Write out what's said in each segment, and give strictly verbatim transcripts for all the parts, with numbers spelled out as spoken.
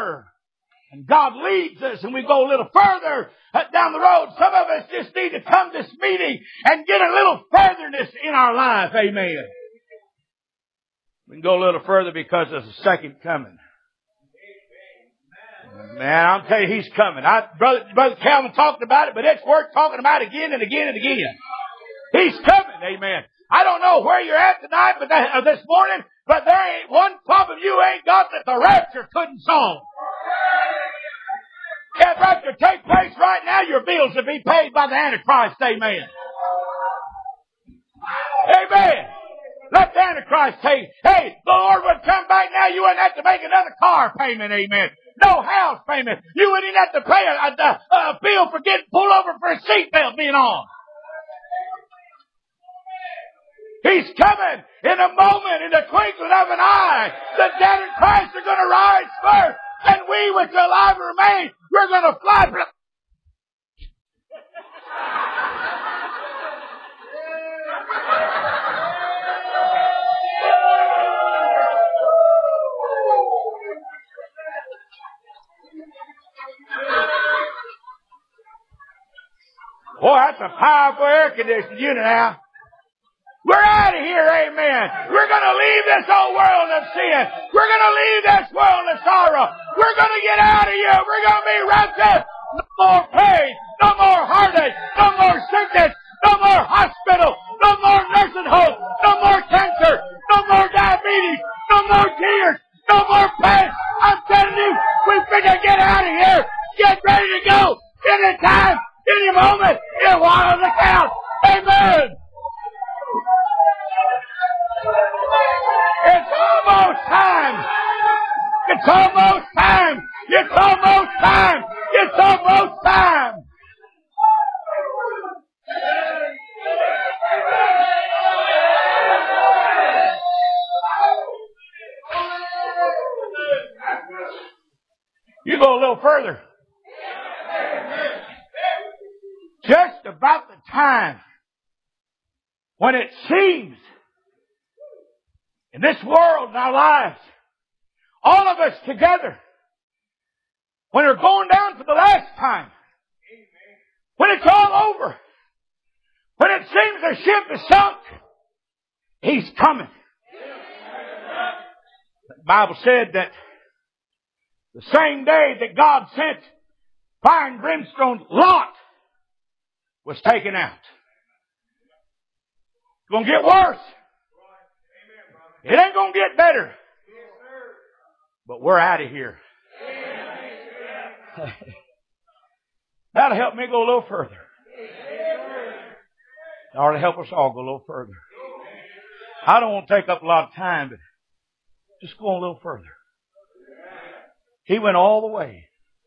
further. And God leads us and we go a little further down the road. Some of us just need to come to this meeting and get a little furtherness in our life. Amen. We can go a little further because there's a second coming. Man, I'll tell you, He's coming. I, Brother, Brother Calvin talked about it, but it's worth talking about again and again and again. He's coming. Amen. I don't know where you're at tonight, but that, uh, this morning, but there ain't one problem you ain't got that the rapture couldn't solve. If rapture take place right now, your bills will be paid by the Antichrist. Amen. Amen. Let the Antichrist take. Hey, the Lord would come back now. You wouldn't have to make another car payment. Amen. No house payment. You wouldn't even have to pay a, a, a bill for getting pulled over for a seatbelt being on. He's coming in a moment, in the twinkling of an eye. The dead in Christ are going to rise first. And we, which are alive remain, we're going to fly. Boy, that's a powerful air conditioning unit now. We're out of here, amen. We're going to leave this old world of sin. We're going to leave this world of sorrow. We're going to get out of here. We're going to be raptured. No more pain. No more heartache. No more sickness. No more hospital. No more nursing home. No more cancer. No more diabetes. No more tears. No more pain. I'm telling you, we finna get out of here. Get ready to go. Any time, any moment, in a while on the count. Amen. It's almost time. It's almost time. It's almost time. It's almost time. You go a little further. Just about the time when it seems in this world, in our lives, all of us together, when we're going down for the last time, when it's all over, when it seems the ship is sunk, He's coming. The Bible said that the same day that God sent fire and brimstone, Lot was taken out. It's going to get worse. It ain't going to get better. But we're out of here. That'll help me go a little further. It ought to help us all go a little further. I don't want to take up a lot of time, but just go a little further. He went all the way.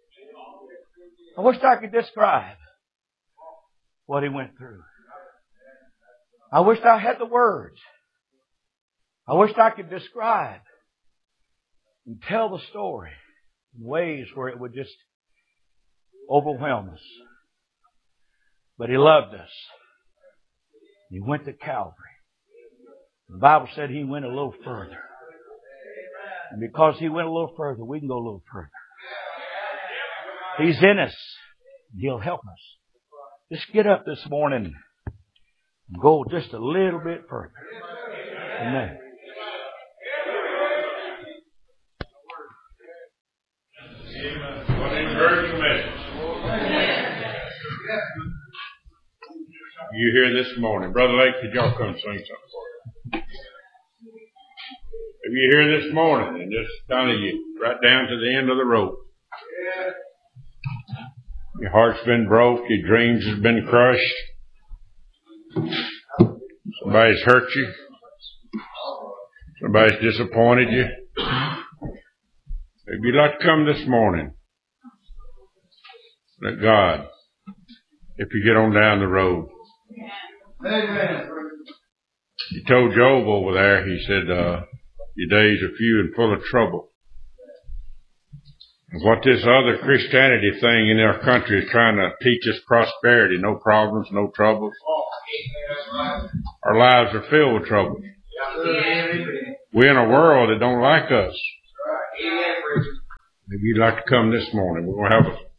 I wish I could describe what He went through. I wish I had the words. I wish I could describe and tell the story in ways where it would just overwhelm us. But He loved us. He went to Calvary. The Bible said He went a little further. And because He went a little further, we can go a little further. He's in us. He'll help us. Just get up this morning and go just a little bit further. Amen. What an encouraging message. You here this morning. Brother Lake, could y'all come sing something for us? If you're here this morning and just kind of you right down to the end of the rope. Your heart's been broke, your dreams have been crushed. Somebody's hurt you. Somebody's disappointed you. If you'd like to come this morning, let God, if you get on down the road. Amen. He told Job over there, he said, uh, your days are few and full of trouble. And what this other Christianity thing in our country is trying to teach us prosperity, no problems, no troubles. Our lives are filled with trouble. We're in a world that don't like us. Maybe you'd like to come this morning. We're going to have a